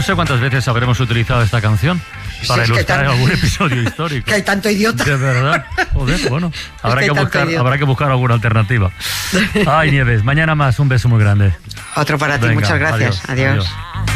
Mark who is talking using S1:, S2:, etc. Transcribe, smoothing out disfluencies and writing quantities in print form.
S1: sé cuántas veces habremos utilizado esta canción para ilustrar algún episodio histórico.
S2: Que hay tanto idiota.
S1: De verdad. Joder, bueno, habrá que buscar alguna alternativa. Ay, Nieves, mañana más. Un beso muy grande.
S2: Otro para ti.
S1: Venga,
S2: Muchas gracias. Adiós.